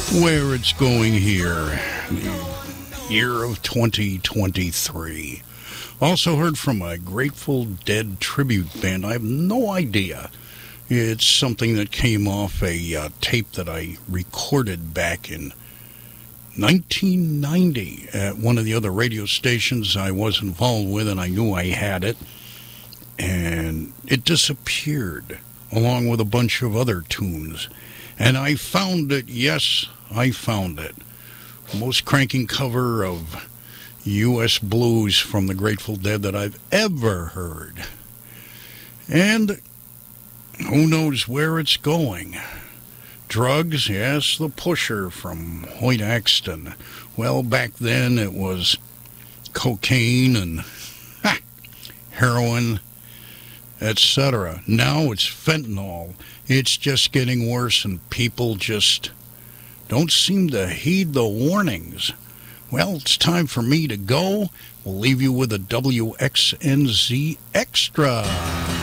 Where it's going here, the year of 2023. Also heard from a Grateful Dead tribute band. I have no idea. It's something that came off a tape that I recorded back in 1990 at one of the other radio stations I was involved with, and I knew I had it. And it disappeared, along with a bunch of other tunes. And I found it, yes, I found it. Most cranking cover of U.S. blues from the Grateful Dead that I've ever heard. And who knows where it's going. Drugs, yes, the Pusher from Hoyt Axton. Well, back then it was cocaine and heroin, etc. Now it's fentanyl. It's just getting worse, and people just don't seem to heed the warnings. Well, it's time for me to go. We'll leave you with a WXNZ Extra.